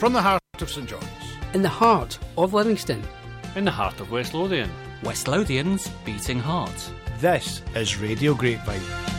from the heart of St John's. In the heart of Livingston. In the heart of West Lothian. West Lothian's beating heart. This is Radio Grapevine.